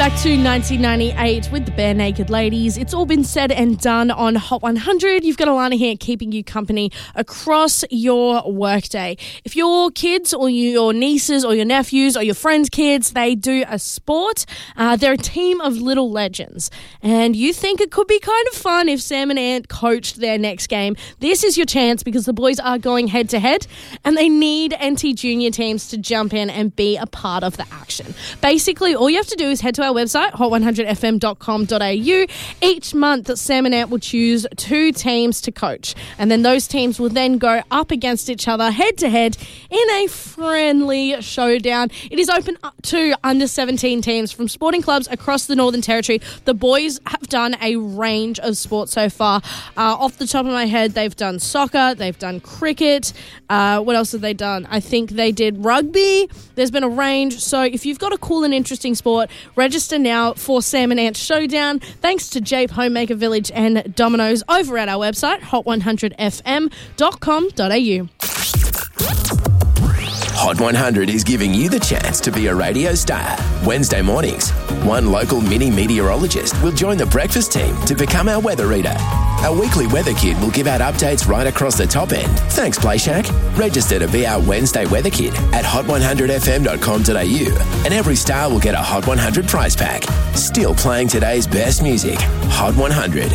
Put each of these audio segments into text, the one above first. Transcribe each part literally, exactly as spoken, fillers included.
Back to nineteen ninety-eight with the Bare Naked Ladies. It's all been said and done on Hot one hundred. You've got Alana here keeping you company across your workday. If your kids or your nieces or your nephews or your friends' kids, they do a sport, uh, they're a team of little legends. And you think it could be kind of fun if Sam and Ant coached their next game. This is your chance because the boys are going head to head and they need N T junior teams to jump in and be a part of the action. Basically, all you have to do is head to our website, hot one hundred f m dot com dot a u. Each month, Sam and Ant will choose two teams to coach. And then those teams will then go up against each other head-to-head in a friendly showdown. It is open up to under seventeen teams from sporting clubs across the Northern Territory. The boys have done a range of sports so far. Uh, off the top of my head, they've done soccer, they've done cricket. Uh, what else have they done? I think they did rugby. There's been a range. So if you've got a cool and interesting sport, register now for Sam and Ant Showdown. Thanks to Jape Homemaker Village and Domino's over at our website, hot one hundred f m dot com dot a u. Hot one hundred is giving you the chance to be a radio star. Wednesday mornings, one local mini meteorologist will join the breakfast team to become our weather reader. Our weekly weather kid will give out updates right across the top end. Thanks, Play Shack. Register to be our Wednesday weather kid at hot one hundred f m dot com dot a u, and every star will get a Hot one hundred prize pack. Still playing today's best music. Hot one hundred.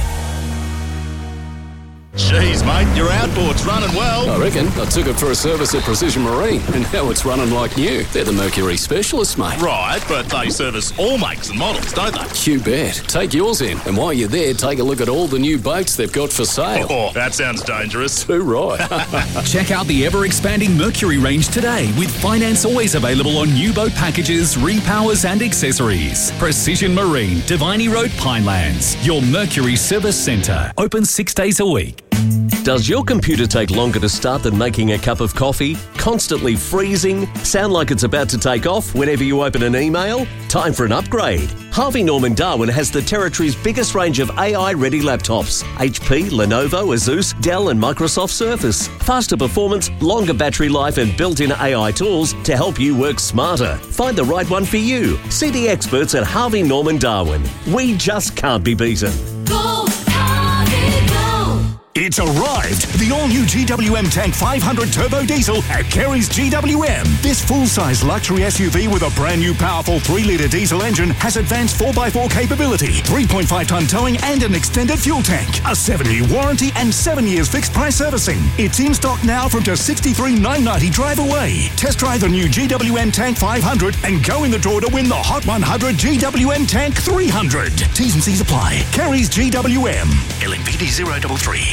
Jeez, mate, your outboard's running well. I reckon. I took it for a service at Precision Marine, and now it's running like new. They're the Mercury specialists, mate. Right, but they service all makes and models, don't they? You bet. Take yours in, and while you're there, take a look at all the new boats they've got for sale. Oh, that sounds dangerous. Too right. Check out the ever-expanding Mercury range today, with finance always available on new boat packages, repowers and accessories. Precision Marine, Diviny Road, Pinelands. Your Mercury service centre. Open six days a week. Does your computer take longer to start than making a cup of coffee? Constantly freezing? Sound like it's about to take off whenever you open an email? Time for an upgrade. Harvey Norman Darwin has the Territory's biggest range of A I-ready laptops. H P, Lenovo, Asus, Dell and Microsoft Surface. Faster performance, longer battery life and built-in A I tools to help you work smarter. Find the right one for you. See the experts at Harvey Norman Darwin. We just can't be beaten. Go, Harvey, go! It's arrived! The all-new G W M Tank five hundred Turbo Diesel at Kerry's G W M. This full-size luxury S U V with a brand-new powerful three litre diesel engine has advanced four by four capability, three point five tonne towing and an extended fuel tank, a seven-year warranty and seven years fixed-price servicing. It's in stock now from just sixty-three thousand nine hundred ninety drive away. Test drive the new G W M Tank five hundred and go in the draw to win the Hot one hundred G W M Tank three hundred. T's and C's apply. Kerry's G W M. L M P D zero three three.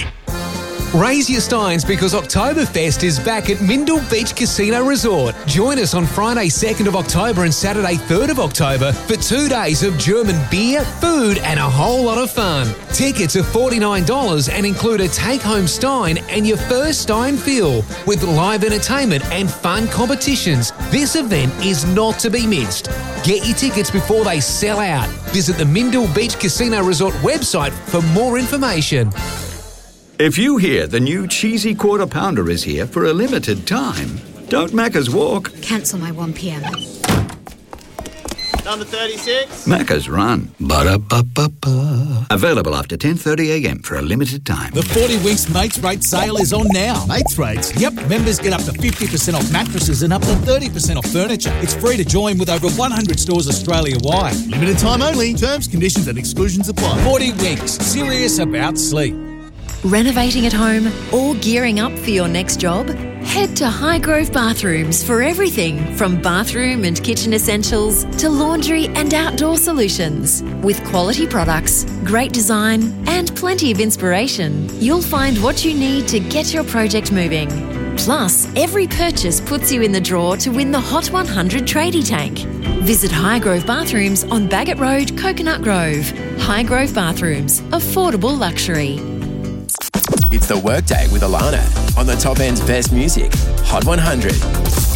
Raise your steins because Oktoberfest is back at Mindle Beach Casino Resort. Join us on Friday second of October and Saturday third of October for two days of German beer, food and a whole lot of fun. Tickets are forty-nine dollars and include a take-home stein and your first stein fill with live entertainment and fun competitions. This event is not to be missed. Get your tickets before they sell out. Visit the Mindle Beach Casino Resort website for more information. If you hear the new cheesy quarter pounder is here for a limited time, don't Macca's walk. Cancel my one p m. Number thirty-six. Macca's run. Ba-da-ba-ba-ba. Available after ten thirty a m for a limited time. The forty Winks Mates Rate sale is on now. Mates Rates? Yep, members get up to fifty percent off mattresses and up to thirty percent off furniture. It's free to join with over one hundred stores Australia-wide. Limited time only. Terms, conditions and exclusions apply. forty Winks. Serious about sleep. Renovating at home or gearing up for your next job? Head to Highgrove Bathrooms for everything from bathroom and kitchen essentials to laundry and outdoor solutions. With quality products, great design and plenty of inspiration, you'll find what you need to get your project moving. Plus, every purchase puts you in the draw to win the Hot one hundred Tradie Tank. Visit Highgrove Bathrooms on Bagot Road, Coconut Grove. Highgrove Bathrooms, affordable luxury. It's the Workday with Alana on the top end's best music. Hot one hundred.